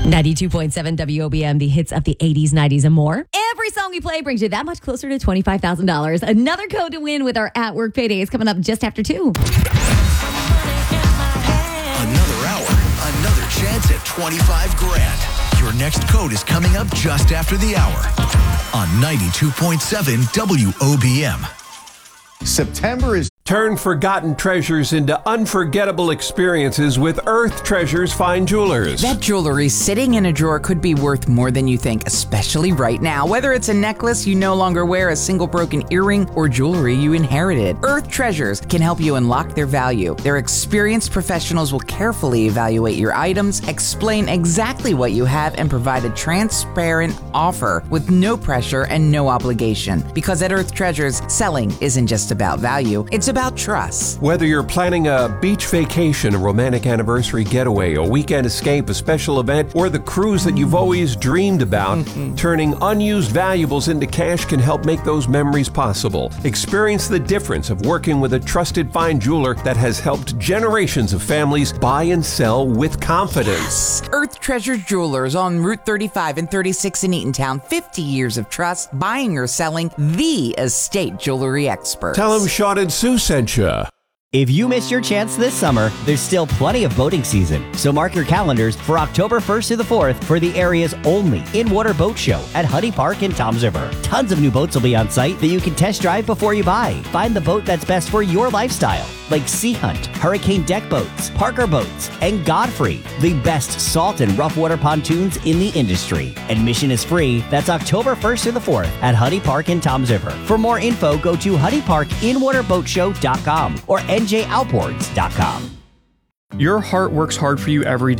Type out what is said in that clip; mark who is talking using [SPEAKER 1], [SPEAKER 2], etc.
[SPEAKER 1] 92.7 WOBM, the hits of the 80s, 90s, and more. Every song we play brings you that much closer to $25,000. Another code to win with our At Work Payday is coming up just after 2.
[SPEAKER 2] Another hour, another chance at 25 grand. Your next code is coming up just after the hour on 92.7 WOBM.
[SPEAKER 3] September is...
[SPEAKER 4] Turn forgotten treasures into unforgettable experiences with Earth Treasures Fine Jewelers.
[SPEAKER 5] That jewelry sitting in a drawer could be worth more than you think, especially right now. Whether it's a necklace you no longer wear, a single broken earring, or jewelry you inherited, Earth Treasures can help you unlock their value. Their experienced professionals will carefully evaluate your items, explain exactly what you have, and provide a transparent offer with no pressure and no obligation. Because at Earth Treasures, selling isn't just about value, it's about trust.
[SPEAKER 4] Whether you're planning a beach vacation, a romantic anniversary getaway, a weekend escape, a special event, or the cruise that you've always dreamed about, turning unused valuables into cash can help make those memories possible. Experience the difference of working with a trusted fine jeweler that has helped generations of families buy and sell with confidence.
[SPEAKER 5] Earth Treasure Jewelers on Route 35 and 36 in Eatontown. 50 years of trust, buying or selling, the estate jewelry experts.
[SPEAKER 4] Tell them Sean and Sue sent you.
[SPEAKER 6] If you missed your chance this summer, there's still plenty of boating season. So mark your calendars for October 1st to the 4th for the area's only in-water boat show at Huddy Park in Toms River. Tons of new boats will be on site that you can test drive before you buy. Find the boat that's best for your lifestyle, like Sea Hunt, Hurricane Deck Boats, Parker Boats, and Godfrey, the best salt and rough water pontoons in the industry. Admission is free. That's October 1st to the 4th at Huddy Park in Toms River. For more info, go to huddyparkinwaterboatshow.com or njoutboards.com.
[SPEAKER 7] Your heart works hard for you every day.